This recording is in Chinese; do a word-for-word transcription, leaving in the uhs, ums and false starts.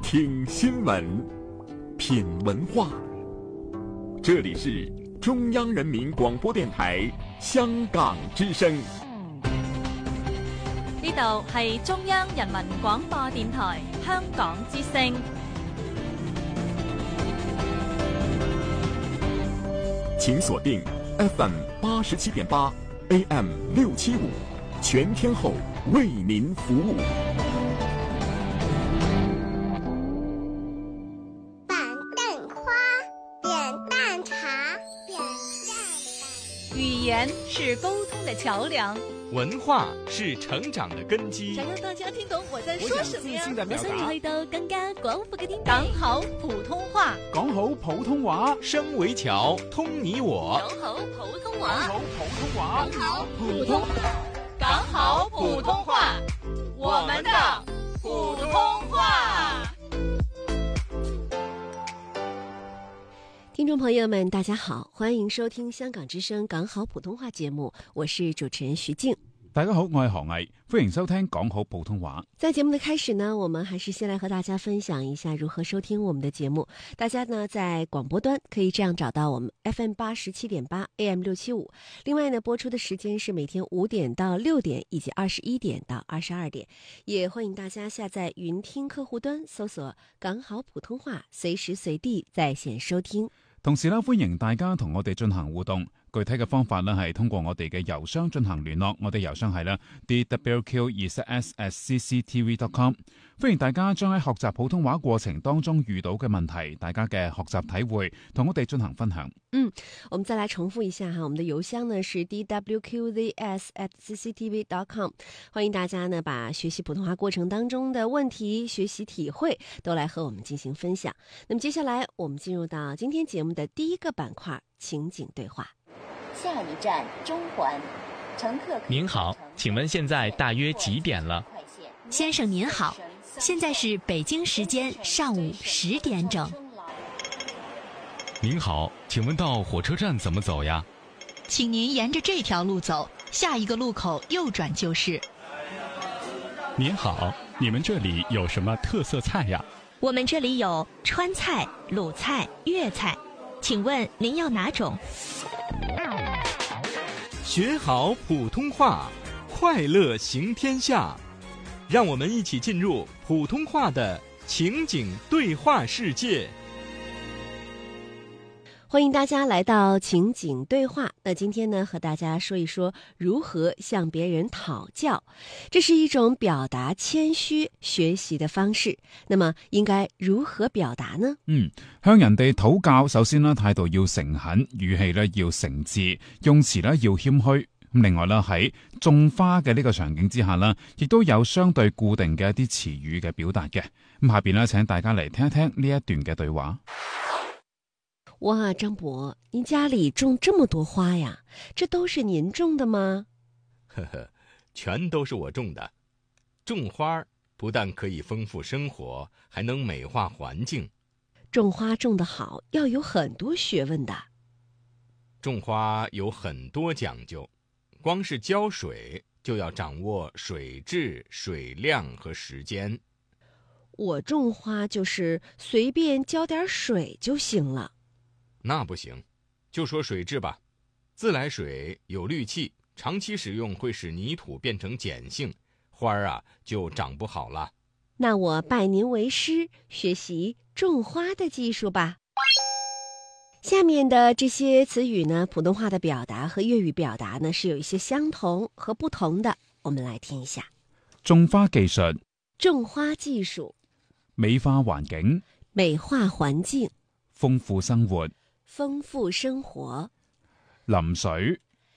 听新闻，品文化。这里是中央人民廣播電台香港之聲。 呢度係中央人民廣播電台香港之聲。 請鎖定 F M 八十七點八 A M 六七五，全天候為您服務。 板凳花，扁担茶，扁担。 語言是溝通的橋梁， 文化是成長的根基。 想讓大家聽懂我在說什麼呀？ 我想你去到更加廣闊嘅天地。 講好普通話， 講好普通話， 聲為橋，通你我。 講好普通話， 講好普通話， 講好普通話，講好普通話，我們的普通話。 聽眾朋友們，大家好，歡迎收聽香港之聲講好普通話節目，我是主持人徐靜。 大家好，我係何毅，歡迎收聽講好普通話。 在節目的開始呢，我們還是先來和大家分享一下如何收聽我們的節目。大家呢在廣播端可以這樣找到我們 F M 八十七點八 A M 六七五。另外呢，播出的時間是每天五點到六點，以及二十一點到二十二點。也歡迎大家下載雲聽客戶端，搜索講好普通話，隨時隨地在線收聽。 同時呢，歡迎大家同我哋進行互動。具體嘅方法呢，係通過我哋嘅郵箱進行聯絡，我哋郵箱係呢 d w q 二十 s at c c t v dot com。歡迎大家將喺學習普通話過程當中遇到嘅問題，大家嘅學習體會，同我哋進行分享。 嗯，我們再來重複一下哈，我們的郵箱呢是 d w q z s at c c t v dot com。歡迎大家呢把學習普通話過程當中的問題、學習體會都來和我們進行分享。那麼接下來我們進入到今天節目的第一個板塊，情景對話。 下一站中環，乘客。 您好，請問現在大約幾點了？ 先生您好，現在是北京時間上午十點整。 您好，請問到火車站怎麼走呀？ 請您沿着這條路走，下一個路口右轉就是。 您好，你們這裡有什麼特色菜呀？ 我們這裡有川菜、魯菜、粵菜，請問您要哪種？ 學好普通話，快樂行天下。讓我們一起進入普通話的情景對話世界。 歡迎大家來到情景對話。那今天呢，和大家說一說如何向別人討教，這是一種表達謙虛學習的方式。那麼應該如何表達呢？ 嗯，向人哋討教，首先呢，態度要誠懇，語氣呢要誠摯，用詞呢要謙虛。另外呢，喺種花嘅呢個場景之下呢，亦都有相對固定嘅一啲詞語嘅表達嘅。咁下邊呢，請大家嚟聽一聽呢一段嘅對話。 哇，張伯，您家裡種這麼多花呀？這都是您種的嗎？ 呵呵，全都是我種的。種花不但可以豐富生活，還能美化環境。 種花種得好，要有很多學問的。 種花有很多講究，光是澆水就要掌握水質、水量和時間。 我種花就是隨便澆點水就行了。 那不行，就說水質吧。自來水有氯氣，長期使用會使泥土變成鹼性，花兒啊就長不好了。 那我拜您為師，學習種花的技術吧。下面的這些詞語呢，普通話的表達和粵語表達呢是有一些相同和不同的，我們來聽一下。 種花技術， 種花技術， 美化環境， 美化環境， 豐富生活， 豐富生活， 淋水，